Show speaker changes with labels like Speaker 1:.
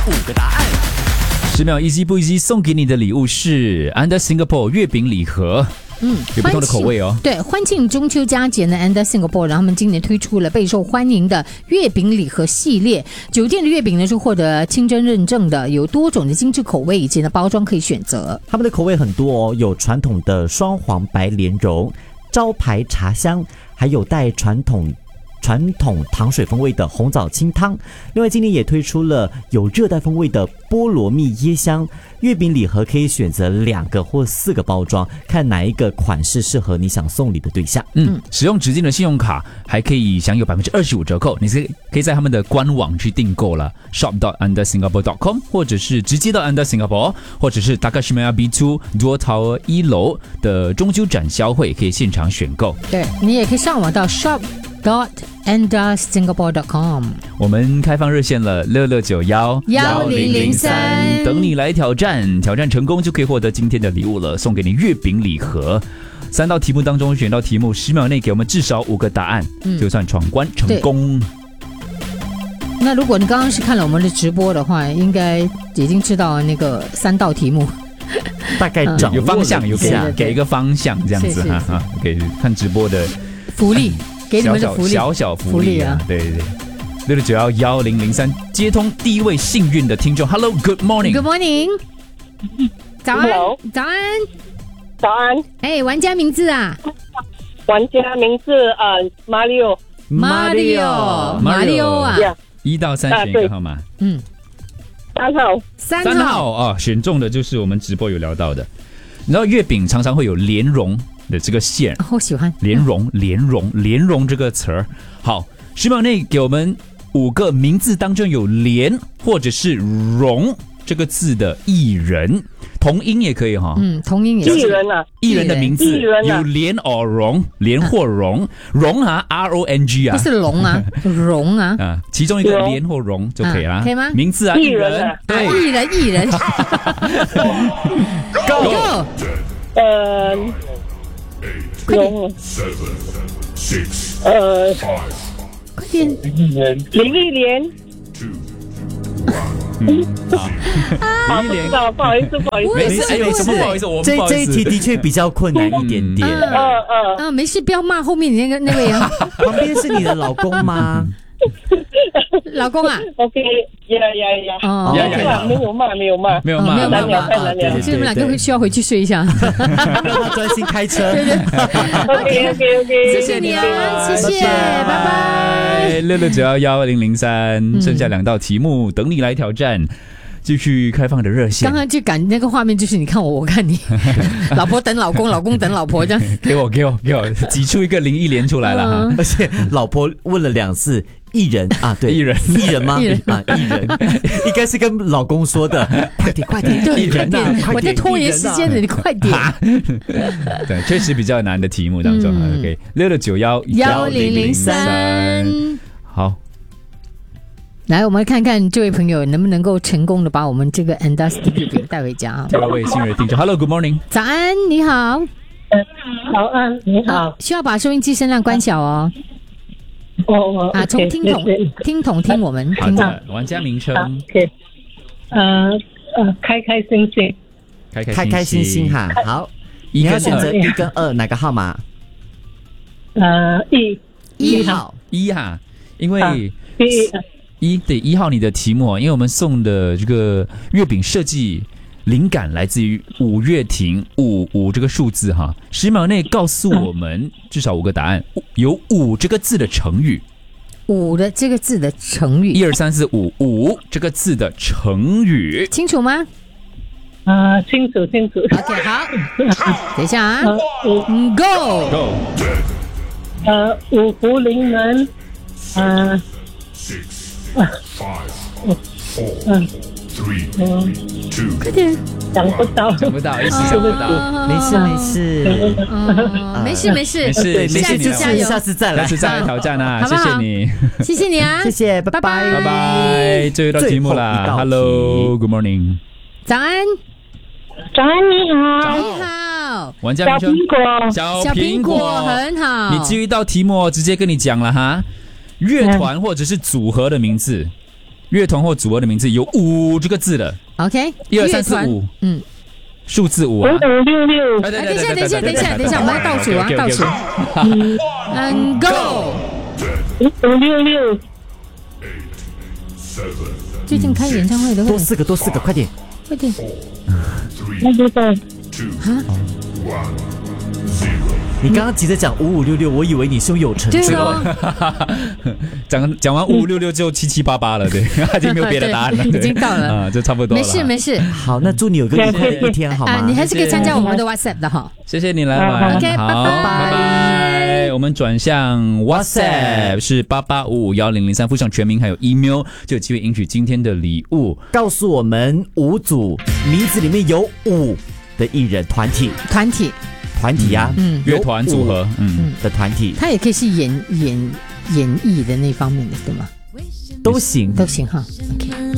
Speaker 1: 5个答案。10秒 easy 不 easy 送给你的礼物是 Under Singapore 月饼礼盒。有不同的口味哦。
Speaker 2: 对，欢庆中秋佳节呢 ，Under Singapore， 然后他们今年推出了备受欢迎的月饼礼盒系列。酒店的月饼呢是获得清真认证的，有多种的精致口味以及呢包装可以选择。
Speaker 3: 他们的口味很多哦，有传统的双黄白莲蓉、招牌茶香，还有带传统糖水风味的红枣清汤。另外今年也推出了有热带风味的菠萝蜜椰香月饼礼盒，可以选择2个或4个包装，看哪一个款式适合你想送礼的对象。
Speaker 1: 使用指定的信用卡还可以享有25%折扣，你是可以在他们的官网去订购了 shop.undersingapore.com， 或者是直接到 Under Singapore， 或者是 Takashimaya B2 Dual Tower 1楼的中秋展销会可以现场选购。
Speaker 2: 对，你也可以上网到 shop.undersingapore.com。
Speaker 1: 我们开放热线了，66911003，等你来挑战成功就可以获得今天的礼物了，送给你月饼礼盒。3道题目当中选到题目，10秒内给我们至少5个答案，就算闯关成功。
Speaker 2: 那如果你刚刚是看了我们的直播的话，应该已经知道那个3道题目。
Speaker 3: 大概掌握
Speaker 1: 有方向，有给一个方向这样子哈，可以看直播的
Speaker 2: 福利，给你们的福利，
Speaker 1: 小福利啊，对，66911003接通第一位幸运的听众 ，Hello Good
Speaker 2: Morning， 早安，
Speaker 4: 早安，
Speaker 2: 玩家名字啊？
Speaker 4: 玩家名字Mario
Speaker 2: 啊
Speaker 1: ，1到3选一个号码
Speaker 4: ，3
Speaker 1: 号啊，选中的就是我们直播有聊到的。你知道月饼常常会有莲蓉的这个馅，
Speaker 2: 我喜欢
Speaker 1: 莲蓉这个词儿。好，10秒内给我们5个名字当中有莲或者是蓉这个字的艺人，同音也可以哈。
Speaker 2: 同音也是。
Speaker 1: 艺人的名字有莲or蓉，莲或蓉，蓉啊 ，RONG 啊，
Speaker 2: 不是龙啊，蓉啊，
Speaker 1: 其中一个莲或蓉就可以了，
Speaker 2: 可以吗？
Speaker 1: 名字啊，艺人，对，
Speaker 2: 艺人 ，Go，
Speaker 4: 蓉，
Speaker 2: 快点，
Speaker 4: 林忆莲。
Speaker 1: 林忆莲，
Speaker 4: 不好意思，
Speaker 1: 没事，不好意思，我们不好意思，
Speaker 3: 这一题的确比较困难一点点。
Speaker 2: 没事，不要骂后面你那位啊。
Speaker 3: 旁边是你的老公吗？
Speaker 2: 老公啊
Speaker 4: ？OK， 呀，没有骂，
Speaker 2: 其实你们两个会需要回去睡一下，
Speaker 3: 让他专心开车。
Speaker 4: OK，
Speaker 2: 谢谢你啊，谢谢，拜拜。
Speaker 1: 66911003，剩下2道题目等你来挑战。继续开放的热线，
Speaker 2: 刚刚就赶那个画面，就是你看我，我看你，老婆等老公，老公等老婆，这样
Speaker 1: 给我，挤出一个林忆莲出来了，
Speaker 3: 而且老婆问了2次。艺人啊，对，艺人吗？艺人，应该是跟老公说的，快点，
Speaker 2: 艺
Speaker 3: 人啊，
Speaker 2: 我在拖延时间的，你快点。
Speaker 1: 对，确实比较难的题目当中 ，OK， 66911003，好。
Speaker 2: 来，我们看看这位朋友能不能够成功的把我们这个 Endust 月饼带回家啊！
Speaker 1: 第2位幸运听众 ，Hello Good Morning，
Speaker 2: 早安，你好，
Speaker 4: 早安，你好，
Speaker 2: 需要把收音机声量关小哦。从听筒听我们。
Speaker 1: 好的，玩家名称。
Speaker 4: OK， 开心，
Speaker 3: 开心哈。好，你要选择1跟2哪个号码
Speaker 4: ？1
Speaker 2: 号
Speaker 1: ，1哈，因为1号你的题目，因为我们送的这个月饼设计灵感来自于5月亭5这个数字哈，10秒内告诉我们至少5个答案，有5这个字的成语
Speaker 2: ，5的这个字的成语
Speaker 1: ，1、2、3、4、5这个字的成语，
Speaker 2: 清楚吗？
Speaker 4: 清楚。
Speaker 2: OK， 好，等一下啊，Go，
Speaker 4: 五福临门，6 5 4 3 2
Speaker 2: 快点，
Speaker 4: 想不到，
Speaker 1: 一时想不到，
Speaker 3: 没事，下次再来
Speaker 1: 挑战啊！谢谢你，
Speaker 2: 谢谢你啊，
Speaker 3: 谢谢，拜
Speaker 1: 拜。最后一道题目啦 ，Hello Good Morning，
Speaker 2: 早安，
Speaker 4: 你
Speaker 2: 好，
Speaker 1: 玩家名称
Speaker 2: 小苹果很好，
Speaker 1: 你只有1道题目直接跟你讲了哈，乐团或者是组合的名字。 乐团或组合的名字有5这个字的。
Speaker 2: OK，
Speaker 1: 1、2、3、4、5，
Speaker 2: 嗯，
Speaker 1: 数字5啊。
Speaker 4: 5566，
Speaker 1: 哎
Speaker 2: 等一下，我们要倒数啊，倒数。Go！
Speaker 4: 5566，
Speaker 2: 最近开演唱会的，
Speaker 3: 多4个，快点！
Speaker 2: 快点
Speaker 4: 那就在
Speaker 2: 啊！
Speaker 3: 你刚刚急着讲5566，我以为你胸有成竹。
Speaker 2: 对哦，
Speaker 1: 讲完5566就7788了，对，已经没有别的答案了，
Speaker 2: 对已经到了
Speaker 1: 啊，就差不多了。
Speaker 2: 没事。
Speaker 3: 好，那祝你有个愉快的一天，好吗？
Speaker 2: 你还是可以参加我们的 WhatsApp 的哈。
Speaker 1: 谢谢你来玩
Speaker 2: OK，
Speaker 1: 好，
Speaker 2: 拜拜。
Speaker 1: 我们转向 WhatsApp 是88551003，附上全名还有 email， 就有机会赢取今天的礼物。
Speaker 3: 告诉我们5组名字里面有5的艺人团体呀，
Speaker 1: 乐团组合，
Speaker 3: 的团体，
Speaker 2: 他也可以是演绎的那方面的，对吗？
Speaker 3: 都行
Speaker 2: 哈。OK。